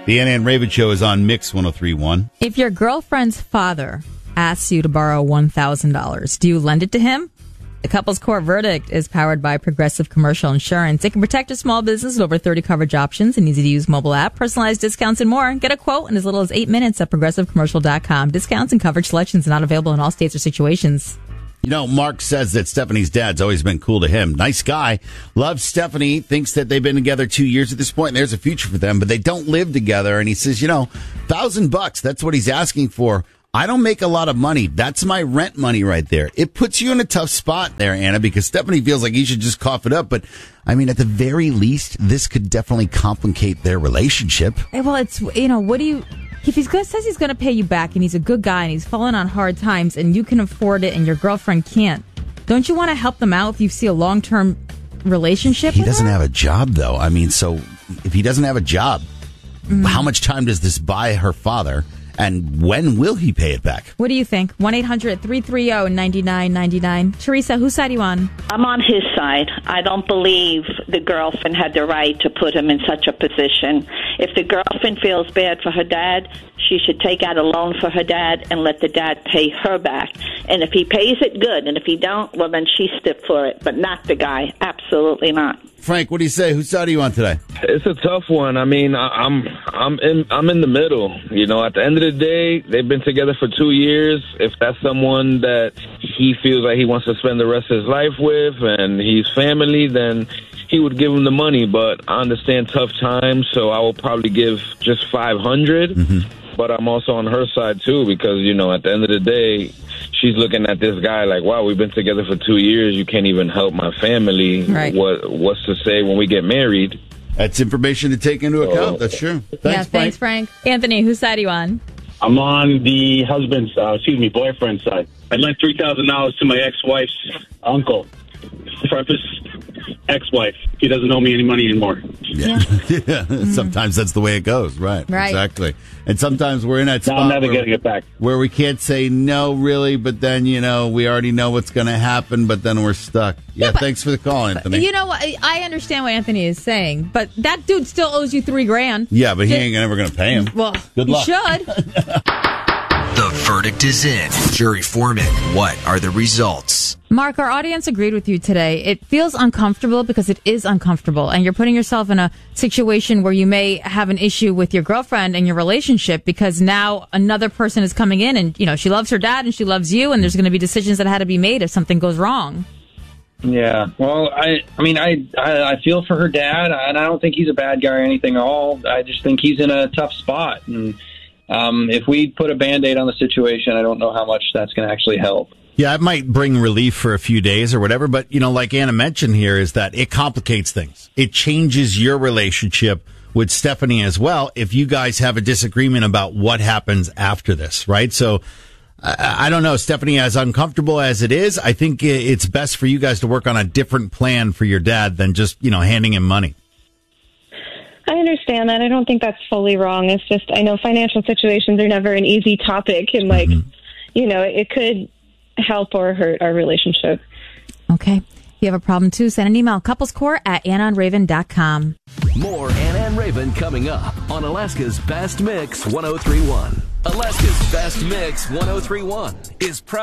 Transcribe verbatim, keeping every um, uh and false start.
The Anna and Raven Show is on Mix one oh three point one. If your girlfriend's father asks you to borrow one thousand dollars, do you lend it to him? The Couples Court Verdict is powered by Progressive Commercial Insurance. It can protect your small business with over thirty coverage options, an easy-to-use mobile app, personalized discounts, and more. Get a quote in as little as eight minutes at progressive commercial dot com. Discounts and coverage selections not available in all states or situations. You know, Mark says that Stephanie's dad's always been cool to him. Nice guy. Loves Stephanie. Thinks that they've been together two years at this point, and there's a future for them, but they don't live together. And he says, you know, thousand bucks, that's what he's asking for. I don't make a lot of money. That's my rent money right there. It puts you in a tough spot there, Anna, because Stephanie feels like he should just cough it up. But, I mean, at the very least, this could definitely complicate their relationship. Well, it's, you know, what do you... If he says he's going to pay you back and he's a good guy and he's fallen on hard times and you can afford it and your girlfriend can't, don't you want to help them out if you see a long-term relationship He with doesn't her? have a job, though. I mean, so if he doesn't have a job, mm-hmm. how much time does this buy her father? And when will he pay it back? What do you think? one eight hundred three three zero nine nine nine nine. Teresa, whose side are you on? I'm on his side. I don't believe the girlfriend had the right to put him in such a position. If the girlfriend feels bad for her dad, she should take out a loan for her dad and let the dad pay her back. And if he pays it, good. And if he don't, well, then she's stiff for it. But not the guy. Absolutely not. Frank, what do you say? Whose side are you on today? It's a tough one. I mean, I, I'm I'm in I'm in the middle. You know, at the end of the day, they've been together for two years. If that's someone that he feels like he wants to spend the rest of his life with, and he's family, then he would give him the money. But I understand tough times, so I will probably give just five hundred. Mm-hmm. But I'm also on her side too, because you know, at the end of the day, she's looking at this guy like, wow, we've been together for two years. You can't even help my family. Right. What What's to say when we get married? That's information to take into So, account. That's true. Thanks, yeah, Frank. thanks, Frank. Anthony, whose side are you on? I'm on the husband's, uh, excuse me, boyfriend's side. I lent three thousand dollars to my ex-wife's uncle. Preface, ex-wife. He doesn't owe me any money anymore. Yeah. yeah. Sometimes that's the way it goes. Right. Right. Exactly. And sometimes we're in that Now spot I'm never where, getting it back. where we can't say no, really, but then, you know, we already know what's going to happen, but then we're stuck. Yeah, Yeah, but- thanks for the call, Anthony. You know what? I- I understand what Anthony is saying, but that dude still owes you three grand. yeah, but he Just- ain't never going to pay him. Well, Good he luck. should. The verdict is in. Jury foreman, what are the results? Mark, our audience agreed with you today. It feels uncomfortable because it is uncomfortable, and you're putting yourself in a situation where you may have an issue with your girlfriend and your relationship because now another person is coming in and, you know, she loves her dad and she loves you, and there's going to be decisions that had to be made if something goes wrong. Yeah, well, I, I mean, I, I, I feel for her dad, and I don't think he's a bad guy or anything at all. I just think he's in a tough spot, and um, if we put a Band-Aid on the situation, I don't know how much that's going to actually help. Yeah, it might bring relief for a few days or whatever, but, you know, like Anna mentioned here, is that it complicates things. It changes your relationship with Stephanie as well if you guys have a disagreement about what happens after this, right? So, I, I don't know, Stephanie, as uncomfortable as it is, I think it's best for you guys to work on a different plan for your dad than just, you know, handing him money. I understand that. I don't think that's fully wrong. It's just, I know financial situations are never an easy topic, and, like, mm-hmm. you know, it could help or hurt our relationship. Okay. If you have a problem, too, send an email, couplescore at anna and raven dot com. More Anna and Raven coming up on Alaska's Best Mix one oh three point one. Alaska's Best Mix one oh three point one is proud.